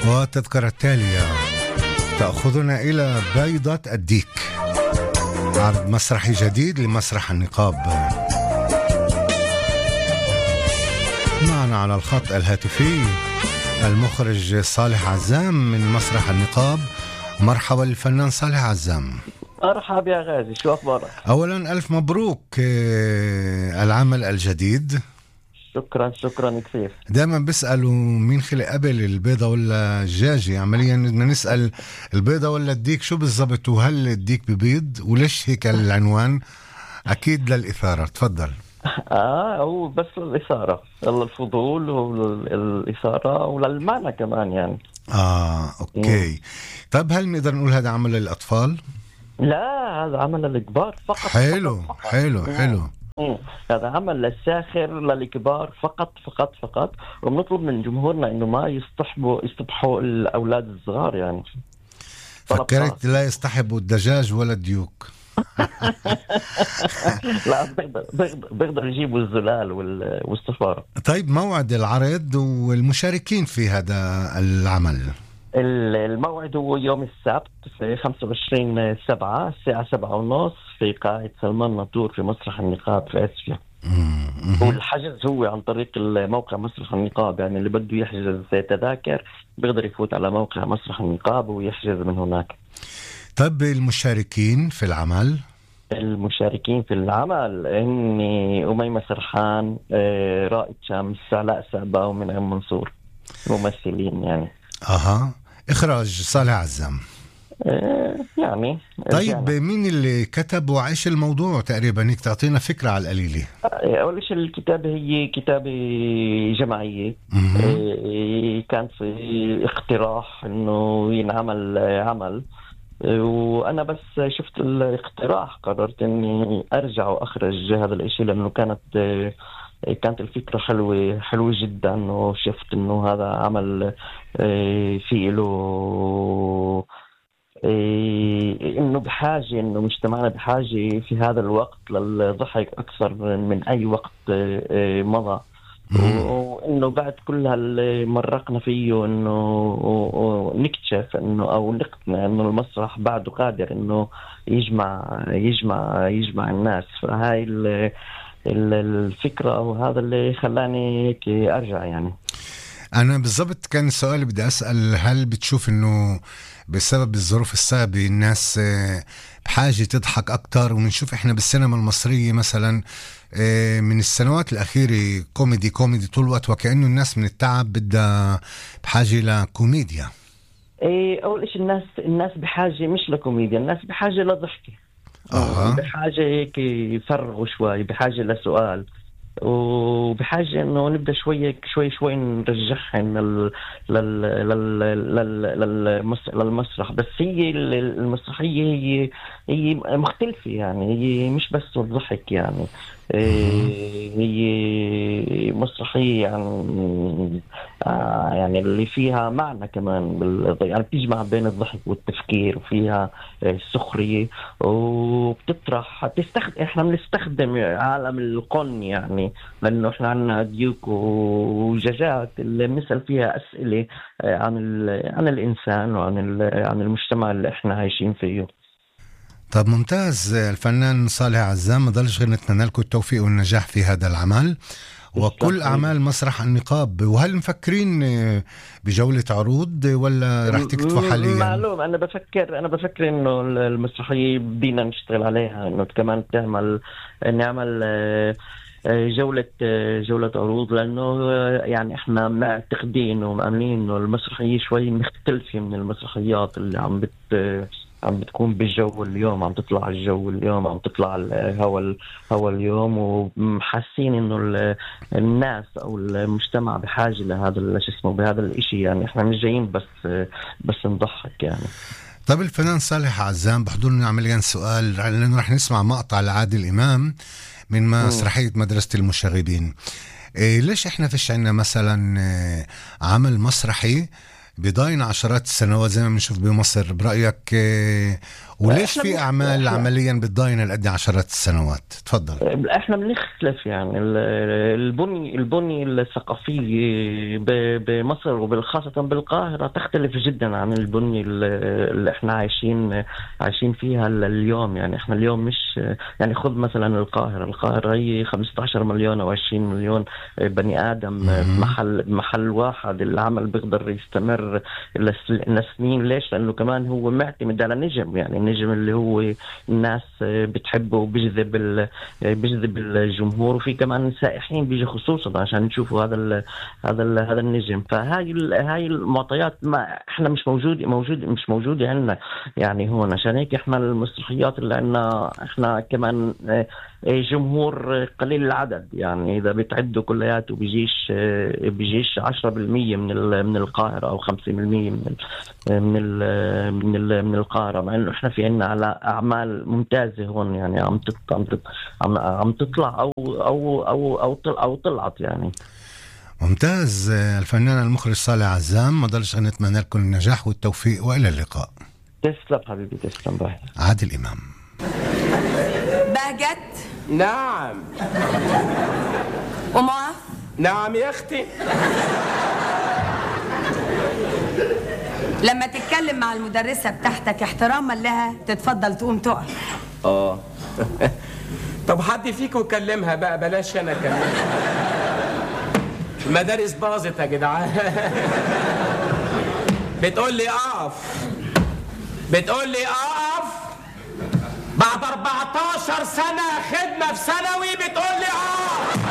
والتذكرة التالية تأخذنا إلى بيضة الديك، عرض مسرحي جديد لمسرح النقاب. معنا على الخط الهاتفي المخرج صالح عزام من مسرح النقاب. مرحبا الفنان صالح عزام. مرحبا يا غازي، شو أخبارك؟ أولا ألف مبروك العمل الجديد. شكرا كثير. دائما بيسألوا مين خلق قبل، البيضة ولا الدجاجة؟ عمليا بدنا نسأل البيضة ولا الديك شو بالضبط، وهل الديك ببيض وليش هيك العنوان؟ أكيد للإثارة. تفضل. هو بس الإثارة، الفضول والإثارة وللمعنى كمان يعني. أوكي. طيب هل نقدر نقول هذا عمل للأطفال؟ لا، هذا عمل للكبار فقط. حلو. هذا عمل للساخر للكبار فقط. وبنطلب من جمهورنا إنه ما يصطحبوا الأولاد الصغار يعني. فكرت لا يصطحبوا الدجاج ولا الديوك. لا، بيقدر يجيبوا الزلال والصفارة. طيب موعد العرض والمشاركين في هذا العمل؟ الموعد هو يوم السبت في 25/7 الساعة 7:30 في قاعة سلمان ناطور في مسرح النقاب في أسفيا. والحجز هو عن طريق الموقع مسرح النقاب، يعني اللي بده يحجز تذاكر بيقدر يفوت على موقع مسرح النقاب ويحجز من هناك. طيب المشاركين في العمل؟ المشاركين في العمل إني أميمة سرحان، رائد شمس، علاء سعبة ومن عم منصور، ممثلين يعني. إخراج صالح عزام. يعني. طيب مين اللي كتب وعيش الموضوع تقريبا؟ هيك تعطينا فكرة على القليلة. أول شيء الكتابة هي كتابة جماعية. كان في اقتراح إنه ينعمل عمل، وأنا بس شفت الاقتراح قررت إني أرجع وأخرج هذا الإشي، لأنه كانت الفكرة حلوة جدا، وشفت إنه هذا عمل فيه له إنه بحاجة، إنه مجتمعنا بحاجة في هذا الوقت للضحك أكثر من أي وقت مضى. وإنه بعد كل اللي مرقنا فيه إنه نكتشف إنه أو نقتنع إنه المسرح بعده قادر إنه يجمع الناس. فهاي الفكرة وهذا اللي خلاني هيك أرجع يعني. أنا بالضبط كان السؤال بدي أسأل، هل بتشوف إنه بسبب الظروف الصعبة الناس بحاجة تضحك أكتر؟ ونشوف إحنا بالسينما المصرية مثلا من السنوات الأخيرة كوميدي طول الوقت، وكأنه الناس من التعب بدها بحاجة لكوميديا. أول إيش الناس بحاجة مش لكوميديا، الناس بحاجة لضحكة. بحاجة هيك يفرغوا شوي، بحاجة لسؤال، وبحاجة إنه نبدأ شوي نرجعهم للمسرح. بس هي المسرحية هي مختلفة يعني، هي مش بس الضحك يعني. هي مسرحية يعني اللي فيها معنى كمان يعني بتجمع بين الضحك والتفكير، وفيها سخرية، وبتطرح احنا بنستخدم عالم القن يعني، لأنه احنا عنا ديوك وجاجات اللي بنسأل فيها أسئلة عن الإنسان وعن المجتمع اللي احنا عايشين فيه. طب ممتاز الفنان صالح عزام، ما ضلش غير نتمنى لكم التوفيق والنجاح في هذا العمل وكل أعمال مسرح النقاب. وهل مفكرين بجولة عروض ولا رح تكتفوا حاليا؟ معلوم، أنا بفكر إنه المسرحية بدينا نشتغل عليها، إنه كمان نعمل جولة عروض، لأنه يعني إحنا معتقدين ومؤمنين إنه المسرحية شوي مختلفة من المسرحيات اللي عم بتكون بالجو اليوم، عم تطلع الجو اليوم، عم تطلع الهوا اليوم، وحاسين إنه الناس أو المجتمع بحاجة لهذا بهذا الإشي يعني. إحنا مش جايين بس نضحك يعني. طب الفنان صالح عزام بحضرنا عمليا سؤال، لأنه رح نسمع مقطع لعادل إمام من مسرحية مدرسة المشاغبين. ليش إحنا فيش عنا مثلا عمل مسرحي بضاين عشرات السنوات زي ما بنشوف بمصر. برأيك وليش في أعمال عمليا بتضاين هالقد عشرات السنوات؟ تفضل. احنا بنختلف يعني البنية الثقافية بمصر وبالخاصة بالقاهرة تختلف جدا عن البنية اللي احنا عايشين فيها اليوم. يعني احنا اليوم مش يعني خذ مثلا القاهرة هي 15 مليون او 20 مليون بني آدم محل واحد. العمل بيقدر يستمر لسنين. ليش؟ لأنه كمان هو معتمد على نجم، يعني النجم اللي هو الناس بتحبه وبيجذب الجمهور، وفي كمان سائحين بيجي خصوصا عشان يشوفوا هذا النجم. فهاي المعطيات ما احنا مش موجودة عندنا يعني هون. عشان هيك احنا المسرحيات اللي عندنا احنا كمان جمهور قليل العدد. يعني إذا بتعدوا كلياته بيجيش 10% من القاهرة أو 5% من القاهرة، مع إنه إحنا في عنا على أعمال ممتازة هون يعني عم تطلع أو طلعت يعني. ممتاز. الفنان المخرج صالح عزام، ما ضلش أن نتمنى لكم النجاح والتوفيق وإلى اللقاء. تسلم حبيبي، تسلم. باي. عادل إمام. بهجت؟ نعم. ومعاف؟ نعم يا اختي. لما تتكلم مع المدرسة بتاعتك احتراما لها تتفضل تقوم تقف. طب حد فيكم يكلمها بقى، بلاش انا كمان. المدارس باظت يا جدعان. بتقول لي اقف بعد 14 سنة خدمة في ثانوي بتقول لي